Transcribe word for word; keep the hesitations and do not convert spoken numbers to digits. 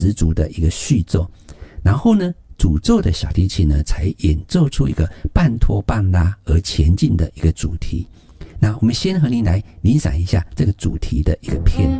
十足的一个序奏，然后呢主奏的小提琴呢才演奏出一个半拖半拉而前进的一个主题。那我们先和您来欣赏一下这个主题的一个片段。